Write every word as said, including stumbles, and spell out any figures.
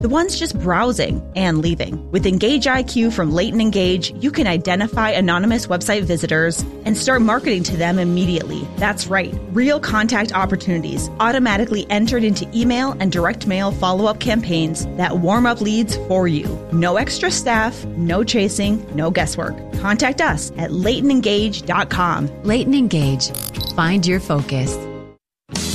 the ones just browsing and leaving. With Engage I Q from Leighton Engage, you can identify anonymous website visitors and start marketing to them immediately. That's right, real contact opportunities automatically entered into email and direct mail follow-up campaigns that warm up leads for you. No extra staff, no chasing, no guesswork. Contact us at leighton engage dot com. Leighton Engage. Find your focus.